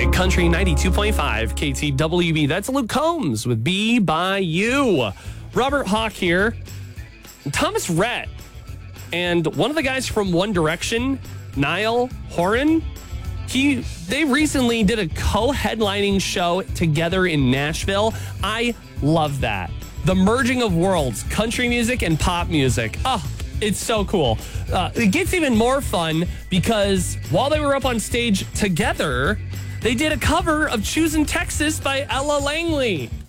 music, Country 92.5 KTWB. That's Luke Combs with Be By You. Robert Hawk here. Thomas Rhett and one of the guys from One Direction, Niall Horan, they recently did a co-headlining show together in Nashville. I love that. The merging of worlds, country music and pop music. Oh, it's so cool. It gets even more fun because while they were up on stage together, they did a cover of Choosin' Texas by Ella Langley.